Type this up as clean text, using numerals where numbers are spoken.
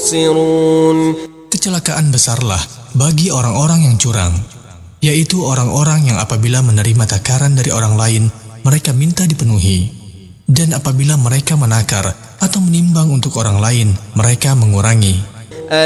يخسرون. Kecelakaan besarlah bagi orang-orang yang curang, yaitu orang-orang yang apabila menerima takaran dari orang lain, mereka minta dipenuhi. Dan apabila mereka menakar atau menimbang untuk orang lain, mereka mengurangi.